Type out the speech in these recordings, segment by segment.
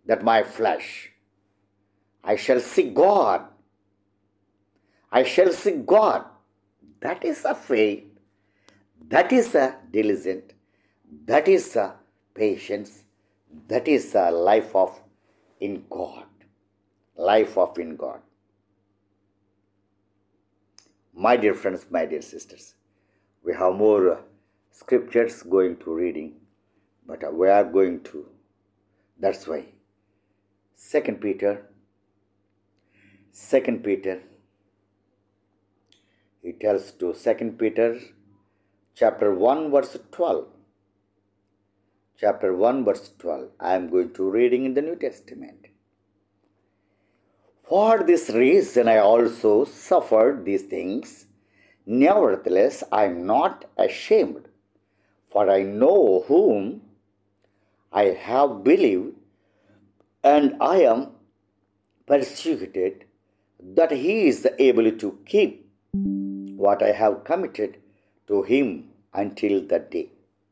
that my flesh. I shall seek God. I shall seek God. That is a faith. That is a diligent. That is a patience. That is a life of in God. Life of in God. My dear friends, my dear sisters, we have more scriptures going to reading, but we are going to. That's why. Second Peter, he tells to 2 Peter chapter 1 verse 12. Chapter 1 verse 12. I am going to reading in the New Testament. For this reason I also suffered these things. Nevertheless, I am not ashamed, for I know whom I have believed, and I am persuaded that he is able to keep what I have committed to him until that day.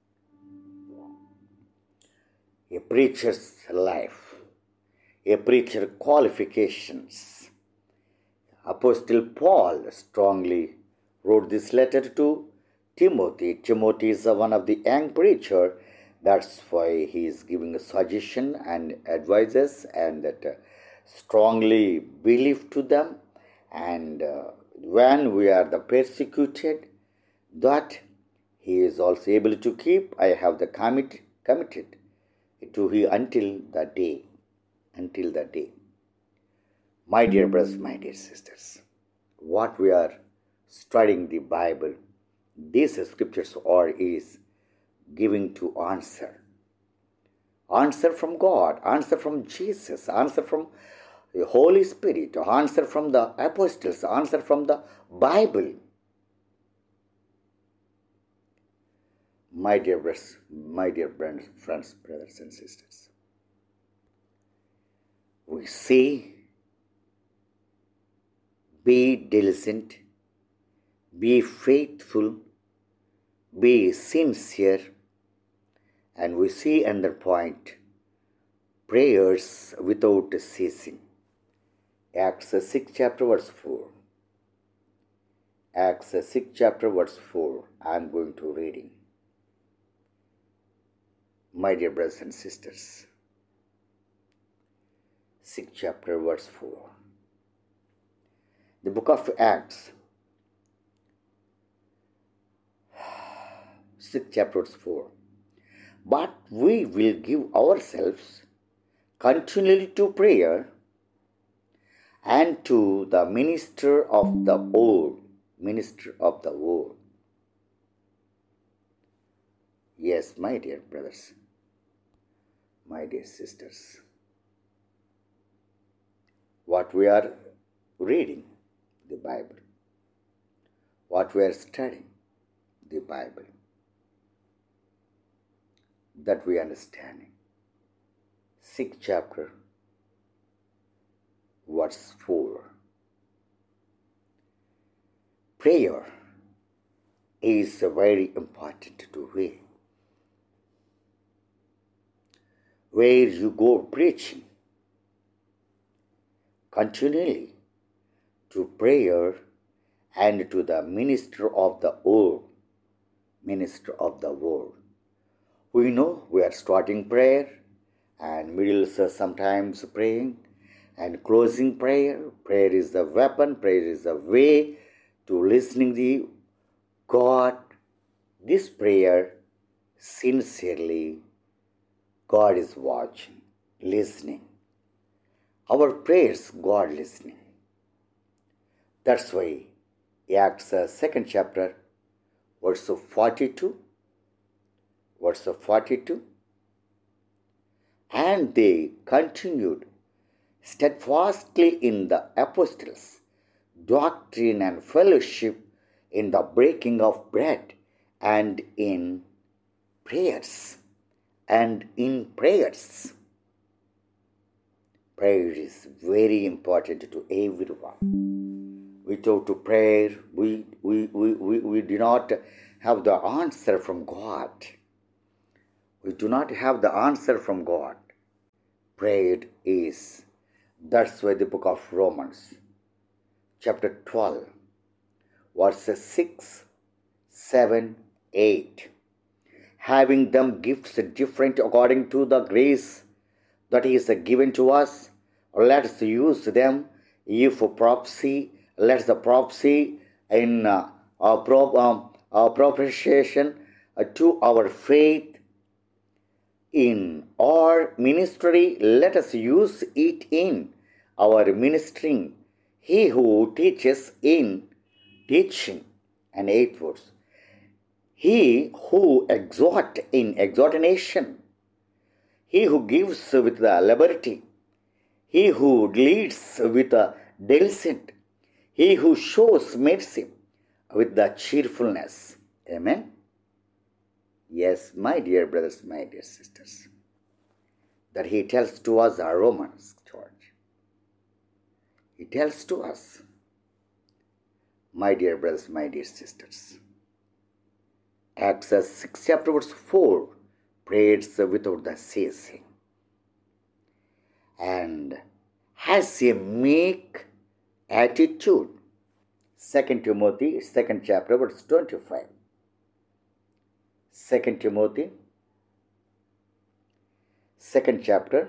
A preacher's life, a preacher qualifications. Apostle Paul strongly wrote this letter to Timothy. Timothy is one of the young preacher. That's why he is giving a suggestion and advices and that strongly believe to them. And when we are the persecuted, that he is also able to keep. I have the committed to he until the day. Until the day. My dear brothers, my dear sisters, what we are studying the Bible, these scriptures are is giving to answer. Answer from God, answer from Jesus, answer from the Holy Spirit, answer from the apostles, answer from the Bible. My dear brothers, my dear friends, brothers and sisters, we see, be diligent, be faithful, be sincere, and we see another point, prayers without ceasing. Acts 6 chapter verse 4. Acts 6 chapter verse 4. I am going to reading. My dear brothers and sisters, 6 chapter verse 4. The book of Acts, 6 chapter verse 4. But we will give ourselves continually to prayer and to the minister of the word. Minister of the word. Yes, my dear brothers, my dear sisters, what we are reading, the Bible. What we are studying, the Bible. That we are understanding. 6th chapter, verse 4. Prayer is very important to read. Where you go preaching, continually to prayer and to the minister of the word. Minister of the word. We know we are starting prayer and middle sometimes praying and closing prayer. Prayer is the weapon. Prayer is the way to listening to God. This prayer sincerely, God is watching, listening. Our prayers, God listening. That's why Acts 2nd chapter, verse 42. Verse 42. And they continued steadfastly in the apostles' doctrine and fellowship, in the breaking of bread, and in prayers. And in prayers. Prayer is very important to everyone. Without prayer, we do not have the answer from God. We do not have the answer from God. prayer is. That's why the book of Romans, chapter 12, verses 6, 7, 8. Having them gifts different according to the grace that is given to us, let us use them. If prophecy, let the prophecy in propitiation to our faith. In our ministry, let us use it in our ministering. He who teaches in teaching, and 8th verse. He who exhort in exhortation. He who gives with the liberty. He who leads with the diligence. He who shows mercy with the cheerfulness. Amen. Yes, my dear brothers, my dear sisters, that he tells to us, our Romans church. He tells to us, my dear brothers, my dear sisters, Acts 6 chapter verse 4, prays without the ceasing, and has a meek attitude. 2 Timothy 2nd chapter verse 25. 2 Timothy 2nd chapter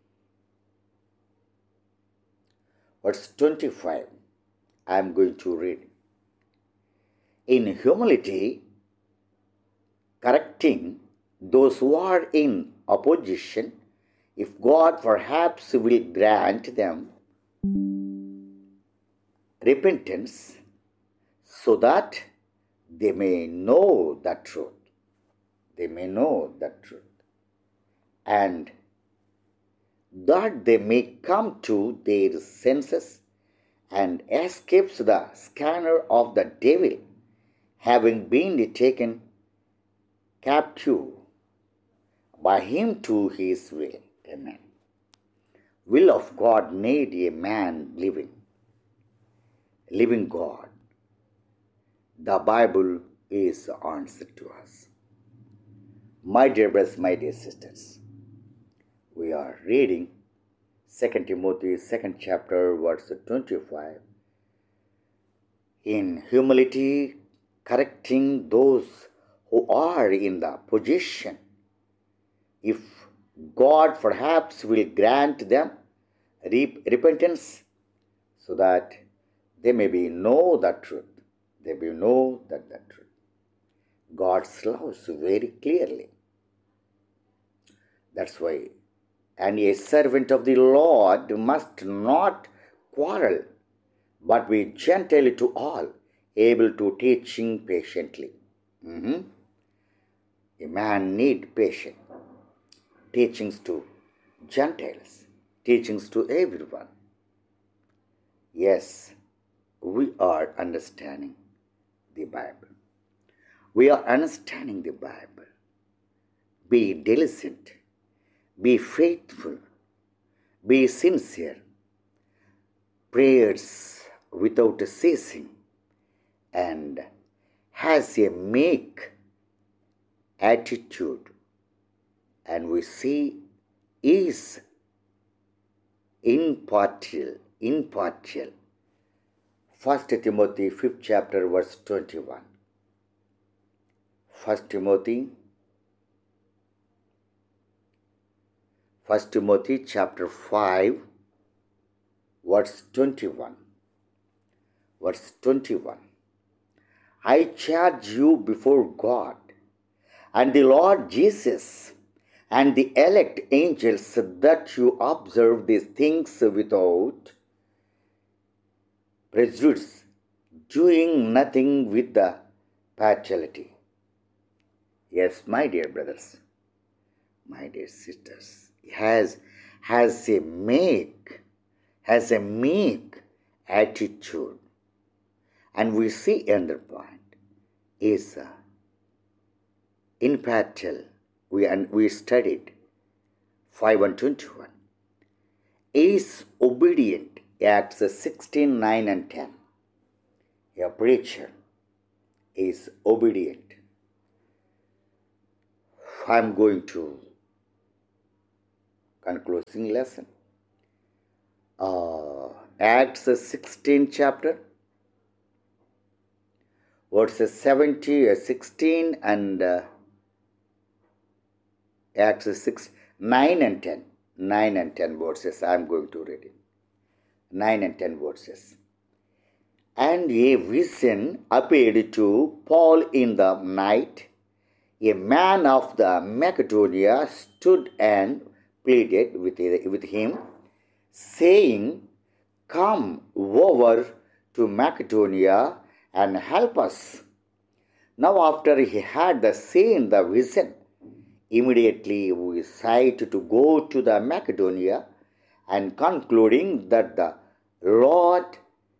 verse 25. I am going to read. In humility, correcting those who are in opposition, if God perhaps will grant them repentance, so that they may know the truth. They may know the truth. And that they may come to their senses and escape the scanner of the devil, having been taken captive by him to his will. Amen. Will of God made a man living God. The Bible is the answer to us. My dear brothers, my dear sisters, we are reading 2 Timothy 2nd chapter verse 25. In humility, correcting those who are in the position, if God perhaps will grant them repentance, so that they may know the truth. They may know that the truth. God's loves very clearly. That's why, and a servant of the Lord must not quarrel, but be gentle to all, able to teaching patiently. A man need patience. Teachings to Gentiles, teachings to everyone. Yes, we are understanding the Bible. We are understanding the Bible. Be diligent, be faithful, be sincere, prayers without ceasing, and has a meek attitude. And we see is impartial. 1 Timothy 5th chapter verse 21. 1 Timothy chapter 5 verse 21. Verse 21. I charge you before God and the Lord Jesus and the elect angels that you observe these things without prejudice, doing nothing with the partiality. Yes, my dear brothers, my dear sisters, has a meek attitude. And we see another point is impartial. We studied 5 and 21. Is obedient, Acts 16, 9 and 10. A preacher is obedient. I'm going to concluding lesson. Acts 16 chapter, verses 16 and Acts 6, 9 and 10. 9 and 10 verses I am going to read it. 9 and 10 verses. And a vision appeared to Paul in the night. A man of the Macedonia stood and pleaded with him, saying, "Come over to Macedonia and help us." Now after he had seen the vision, immediately we decided to go to the Macedonia, and concluding that the Lord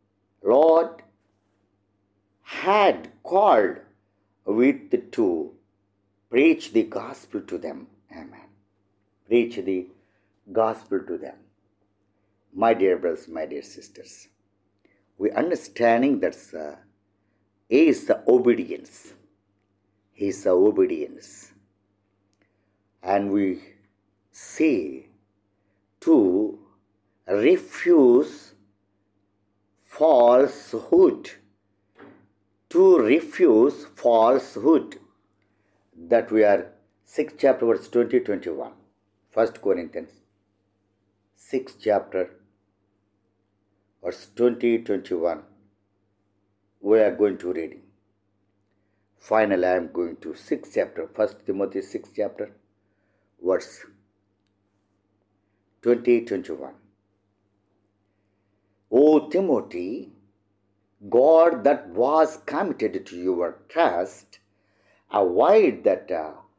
had called with to preach the gospel to them. Amen. Preach the gospel to them. My dear brothers, my dear sisters, we understanding that is the obedience. Is the obedience. And we see to refuse falsehood. To refuse falsehood. That we are 6th chapter verse 20-21. 1 Corinthians 6th chapter verse 20-21. We are going to read. Finally, I am going to 6th chapter, 1 Timothy 6th chapter, verse 20-21. O Timothy, God that was committed to your trust, avoid that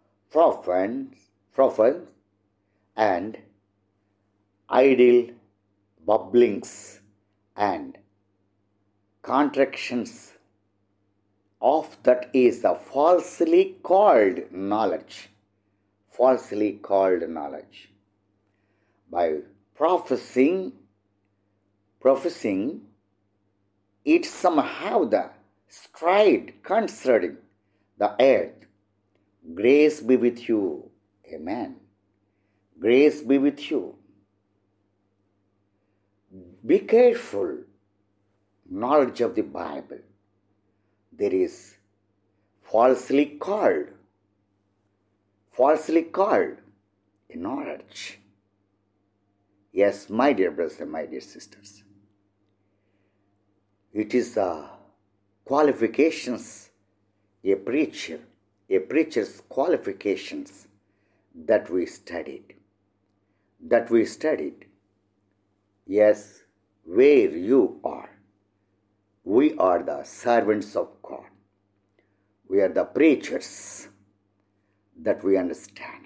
profane and idle bubblings and contractions of that is the falsely called knowledge. Falsely called knowledge. By professing it somehow the stride concerning the earth. Grace be with you. Amen. Grace be with you. Be careful. Knowledge of the Bible. There is falsely called a knowledge. Yes, my dear brothers and my dear sisters. It is the qualifications a preacher's qualifications that we studied. Yes, where you are. We are the servants of God. We are the preachers that we understand.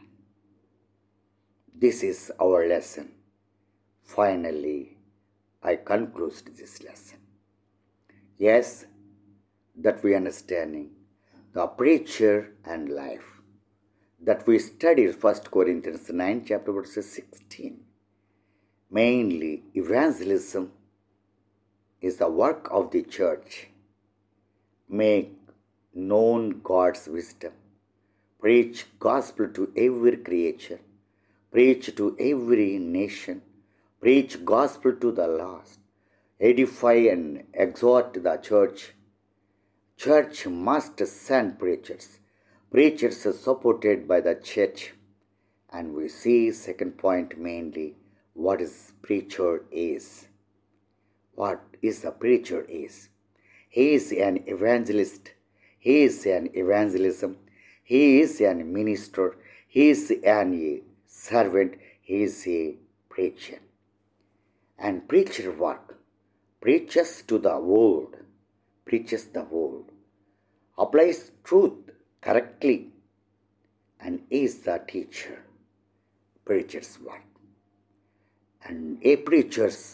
This is our lesson. Finally, I conclude this lesson. Yes, that we understanding the preacher and life. That we studied 1 Corinthians 9 chapter verses 16. Mainly evangelism is the work of the church. Make known God's wisdom. Preach gospel to every creature. Preach to every nation. Preach gospel to the lost. Edify and exhort the church. Church must send preachers. Preachers are supported by the church. And we see second point mainly what is preacher is. What is the preacher is? He is an evangelist. He is an evangelism. He is an minister. He is an servant. He is a preacher. And preacher what? Preaches to the word. Preaches the word. Applies truth correctly. And is the teacher. Preacher's what? And a preacher's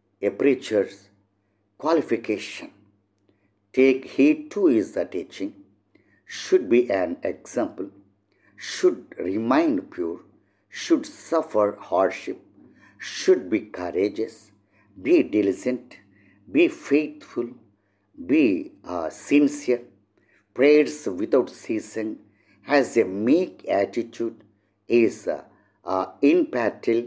qualification. Take heed to is the teaching. Should be an example. Should remain pure. Should suffer hardship. Should be courageous. Be diligent. Be faithful. Be sincere. Prayers without ceasing. Has a meek attitude. Is impartial.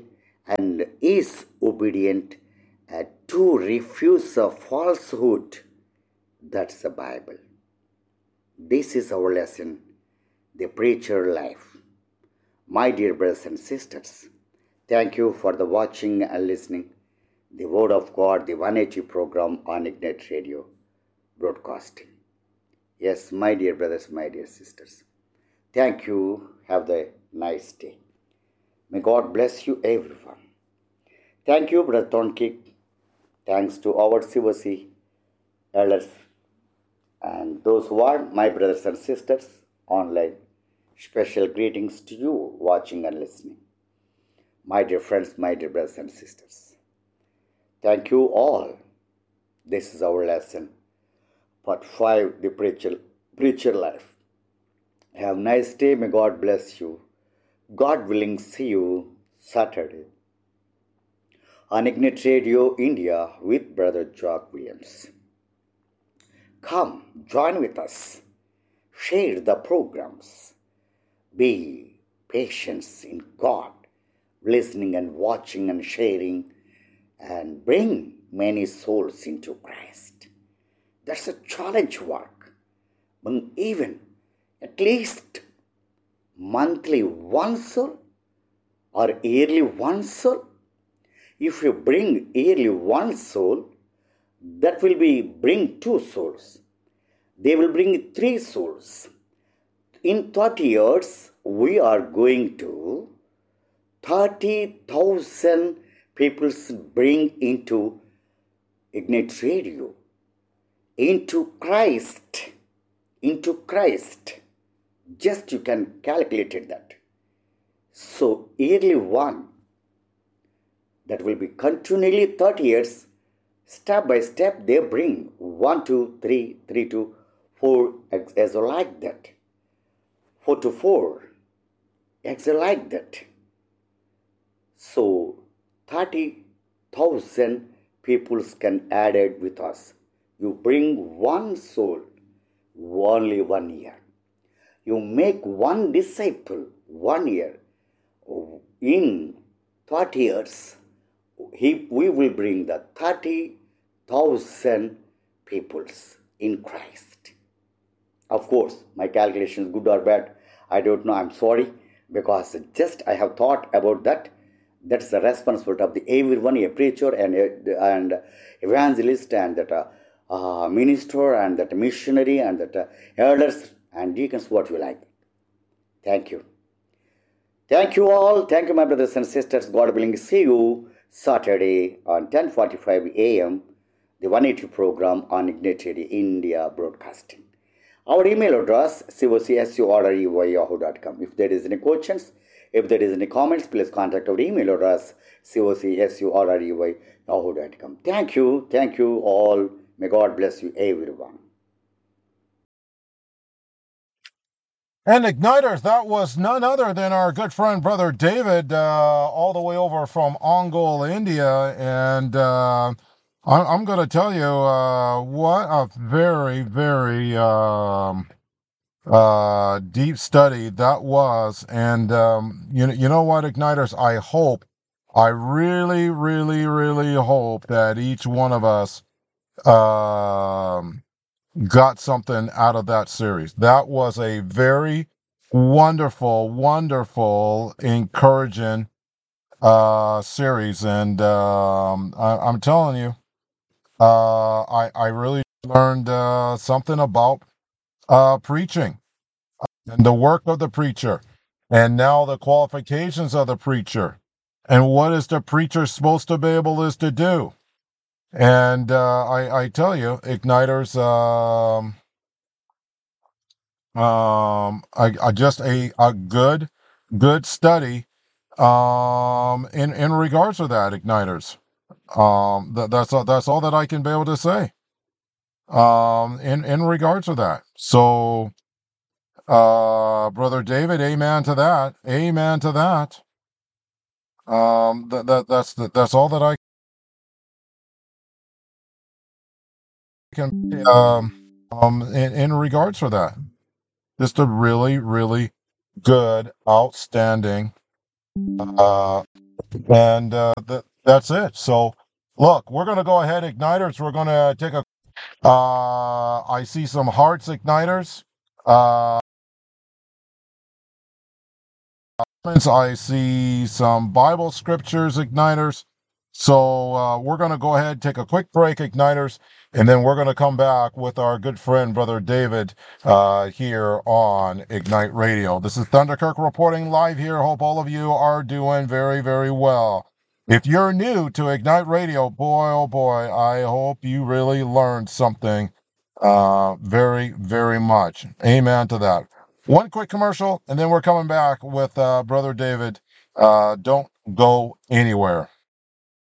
and is obedient to refuse a falsehood. That's the Bible. This is our lesson, the preacher life. My dear brothers and sisters, thank you for the watching and listening the Word of God, the 180 program on Ignite Radio broadcasting. Yes, my dear brothers, my dear sisters, thank you. Have a nice day. May God bless you, everyone. Thank you, Brother Tonkik. Thanks to our COC elders and those who are my brothers and sisters online. Special greetings to you watching and listening. My dear friends, my dear brothers and sisters. Thank you all. This is our lesson. Part 5, the preacher life. Have a nice day. May God bless you. God willing, see you Saturday on Ignite Radio India with Brother Jock Williams. Come, join with us. Share the programs. Be patient in God, listening and watching and sharing, and bring many souls into Christ. That's a challenge work. Even at least monthly one soul or yearly one soul. If you bring yearly one soul, that will bring 2 souls. They will bring 3 souls. In 30 years, we are going to 30,000 people bring into Ignite Radio, into Christ. Just you can calculate that. So yearly one, that will be continually 30 years. Step by step, they bring 1 to 3, 3 to 4, as like that. 4 to 4, as like that. So 30,000 people can add it with us. You bring one soul, only 1 year. You make one disciple 1 year. In 30 years, we will bring the 30,000 peoples in Christ. Of course, my calculation is good or bad, I don't know. I'm sorry, because just I have thought about that. That's the responsibility of the everyone, a preacher and evangelist and that minister and that missionary and that elders and deacons, what you like. Thank you. Thank you all. Thank you, my brothers and sisters. God willing, see you Saturday on 10:45 a.m. the 180 program on Ignite Radio India broadcasting. Our email address, cocsurey@yahoo.com. If there is any questions, if there is any comments, please contact our email address, cocsurey@yahoo.com. Thank you. Thank you all. May God bless you, everyone. And Igniters, that was none other than our good friend, Brother David, all the way over from Ongole, India. And I'm going to tell you what a very, very deep study that was. And you know what, Igniters? I really, really, really hope that each one of us got something out of that series. That was a very wonderful, wonderful, encouraging series. And I'm telling you, I really learned something about preaching and the work of the preacher, and now the qualifications of the preacher, and what is the preacher supposed to be able is to do. And I tell you, Igniters, I just a good study in regards to that, Igniters. That's all that I can be able to say in regards to that. So Brother David, amen to that. Amen to that. That's all that I can in regards to that. Just a really, really good, outstanding And that's it. So, look, we're going to go ahead, Igniters. We're going to take a. I see some hearts, Igniters. I see some Bible scriptures, Igniters. So we're going to go ahead, take a quick break, Igniters, and then we're going to come back with our good friend, Brother David, here on Ignite Radio. This is Thunderkirk reporting live here. Hope all of you are doing very, very well. If you're new to Ignite Radio, boy, oh boy, I hope you really learned something very, very much. Amen to that. One quick commercial, and then we're coming back with Brother David. Don't go anywhere.